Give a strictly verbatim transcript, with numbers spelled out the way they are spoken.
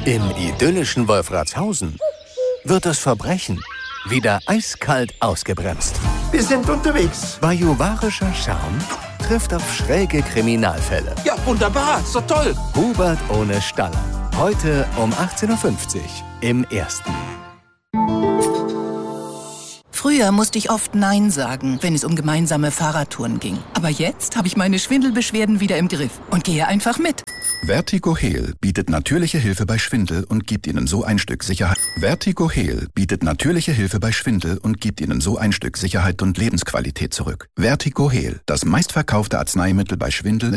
Im idyllischen Wolfratshausen wird das Verbrechen wieder eiskalt ausgebremst. Wir sind unterwegs. Bajuwarischer Charme trifft auf schräge Kriminalfälle. Ja, wunderbar, so toll. Hubert ohne Staller. Heute um achtzehn Uhr fünfzig im Ersten. Früher musste ich oft Nein sagen, wenn es um gemeinsame Fahrradtouren ging. Aber jetzt habe ich meine Schwindelbeschwerden wieder im Griff und gehe einfach mit. Vertigo-Heal bietet natürliche Hilfe bei Schwindel und gibt Ihnen so ein Stück Sicherheit. Vertigo-Heal bietet natürliche Hilfe bei Schwindel und gibt Ihnen so ein Stück Sicherheit und Lebensqualität zurück. Vertigo-Heal, das meistverkaufte Arzneimittel bei Schwindel